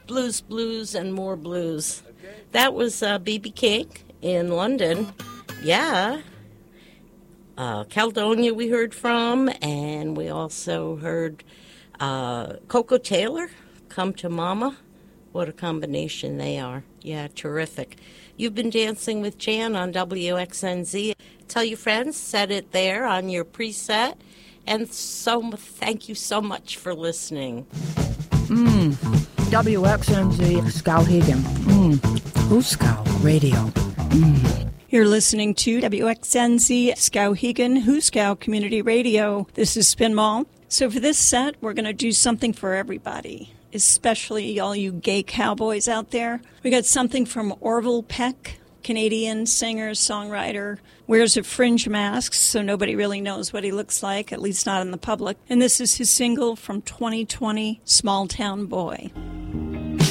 Blues, blues, and more blues. That was B.B. King in London. Yeah. Caledonia we heard from, and we also heard Coco Taylor, Come to Mama. What a combination they are. Yeah, terrific. You've been dancing with Jan on WXNZ. Tell your friends, set it there on your preset. And thank you so much for listening. WXNZ, Skowhegan. Hooskow Radio. You're listening to WXNZ Skowhegan, Hooskow Community Radio. This is Spin Mall. So for this set, we're going to do something for everybody, especially all you gay cowboys out there. We got something from Orville Peck, Canadian singer, songwriter, wears a fringe mask so nobody really knows what he looks like, at least not in the public. And this is his single from 2020, Small Town Boy.